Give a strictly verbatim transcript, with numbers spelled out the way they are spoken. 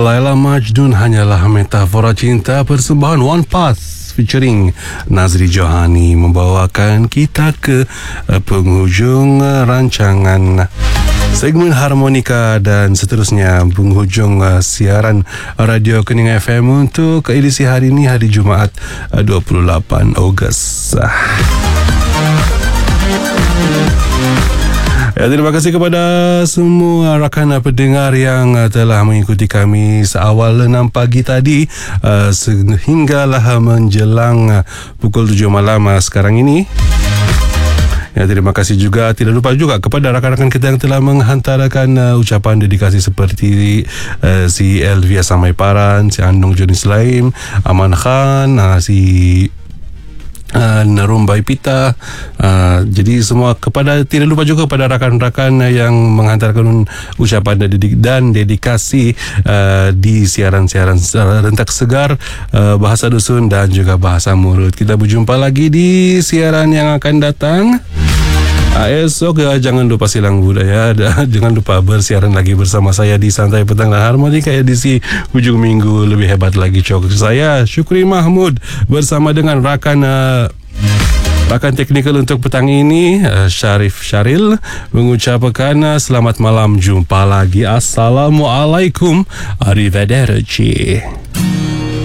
Laila Majnun hanyalah metafora cinta, persembahan One Path featuring Nazri Johani membawakan kita ke penghujung rancangan segmen harmonika dan seterusnya penghujung siaran Radio Kening F M untuk edisi hari ini, hari Jumaat dua puluh lapan Ogos. Ya, terima kasih kepada semua rakan pendengar yang telah mengikuti kami seawal enam pagi tadi uh, sehinggalah menjelang pukul tujuh malam sekarang ini. Ya, terima kasih juga, tidak lupa juga kepada rakan-rakan kita yang telah menghantarkan uh, ucapan dedikasi seperti uh, si Elvia Samaiparan, si Andong Joni Selaim, Aman Khan, uh, si Uh, Narumbai Pita. uh, Jadi semua kepada, tidak lupa juga kepada rakan-rakan yang menghantarkan ucapan dan dedikasi uh, di siaran-siaran rentak segar, uh, bahasa dusun dan juga bahasa mulut. Kita berjumpa lagi di siaran yang akan datang. Uh, esok ya, jangan lupa silang budaya dan jangan lupa bersiaran lagi bersama saya di Santai Petang dan Harmonika edisi hujung minggu lebih hebat lagi. Cok saya Syukri Mahmud bersama dengan rakan uh, rakan teknikal untuk petang ini, uh, Syarif Syaril, mengucapkan uh, selamat malam, jumpa lagi, assalamualaikum, arrivederci.